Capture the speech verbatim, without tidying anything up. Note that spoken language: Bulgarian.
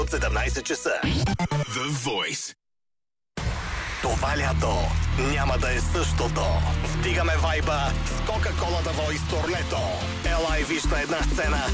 от седемнайсет часа. The Voice. Това лято няма да е същото. Вдигаме вайба с Кока-Кола The Voice турнето. Ела и виж на една сцена